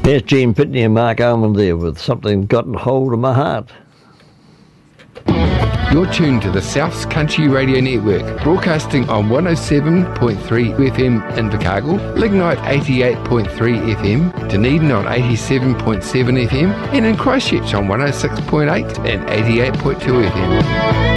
There's Gene Pitney and Mark Almond there with Something Gotten Hold of My Heart. You're tuned to the South's Country Radio Network, broadcasting on 107.3 FM in Invercargill, Lignite 88.3 FM, Dunedin on 87.7 FM, and in Christchurch on 106.8 and 88.2 FM.